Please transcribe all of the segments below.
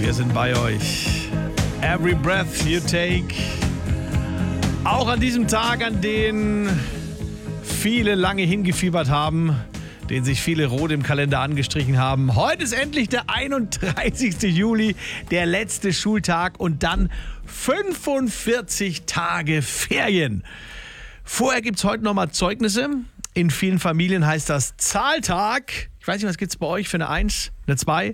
Wir sind bei euch. Every breath you take. Auch an diesem Tag, an den viele lange hingefiebert haben, den sich viele rot im Kalender angestrichen haben. Heute ist endlich der 31. Juli, der letzte Schultag und dann 45 Tage Ferien. Vorher gibt es heute nochmal Zeugnisse. In vielen Familien heißt das Zahltag. Ich weiß nicht, was gibt es bei euch für eine 1, eine 2?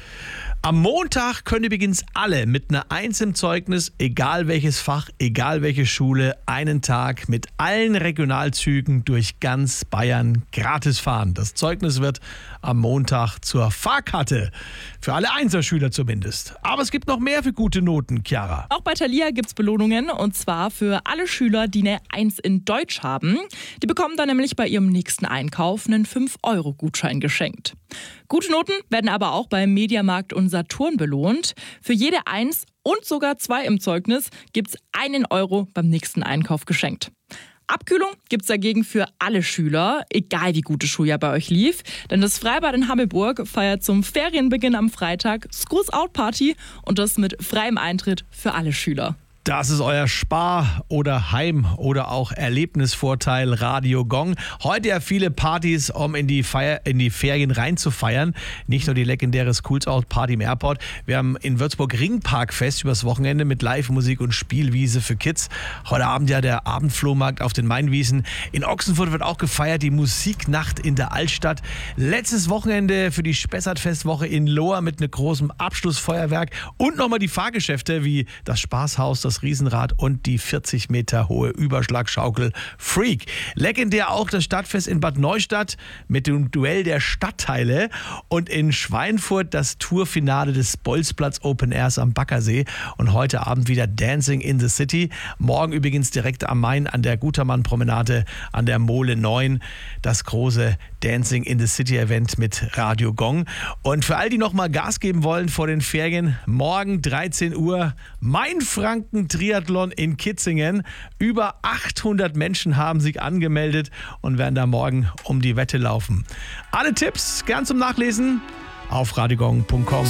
Am Montag können übrigens alle mit einer 1 im Zeugnis, egal welches Fach, egal welche Schule, einen Tag mit allen Regionalzügen durch ganz Bayern gratis fahren. Das Zeugnis wird am Montag zur Fahrkarte. Für alle Einserschüler zumindest. Aber es gibt noch mehr für gute Noten, Chiara. Auch bei Thalia gibt es Belohnungen und zwar für alle Schüler, die eine 1 in Deutsch haben. Die bekommen dann nämlich bei ihrem nächsten Einkauf einen 5-Euro-Gutschein geschenkt. Gute Noten werden aber auch beim Mediamarkt und Saturn belohnt. Für jede 1 und sogar 2 im Zeugnis gibt es 1 Euro beim nächsten Einkauf geschenkt. Abkühlung gibt es dagegen für alle Schüler, egal wie gut das Schuljahr bei euch lief. Denn das Freibad in Hammelburg feiert zum Ferienbeginn am Freitag Schools Out Party und das mit freiem Eintritt für alle Schüler. Das ist euer Spar- oder Heim- oder auch Erlebnisvorteil Radio Gong. Heute ja viele Partys, um in die Ferien reinzufeiern. Nicht nur die legendäre Schools Out Party im Airport. Wir haben in Würzburg Ringparkfest übers Wochenende mit Live-Musik und Spielwiese für Kids. Heute Abend ja der Abendflohmarkt auf den Mainwiesen. In Ochsenfurt wird auch gefeiert die Musiknacht in der Altstadt. Letztes Wochenende für die Spessartfestwoche in Lohr mit einem großen Abschlussfeuerwerk. Und nochmal die Fahrgeschäfte wie das Spaßhaus, das Riesenrad und die 40 Meter hohe Überschlagschaukel Freak. Legendär auch das Stadtfest in Bad Neustadt mit dem Duell der Stadtteile und in Schweinfurt das Tourfinale des Bolzplatz Open Airs am Baggersee und heute Abend wieder Dancing in the City. Morgen übrigens direkt am Main an der Gutermann-Promenade an der Mole 9 das große Dancing in the City Event mit Radio Gong. Und für all die nochmal Gas geben wollen vor den Ferien, morgen 13 Uhr Mainfranken-Triathlon in Kitzingen. Über 800 Menschen haben sich angemeldet und werden da morgen um die Wette laufen. Alle Tipps gern zum Nachlesen auf radiogong.com.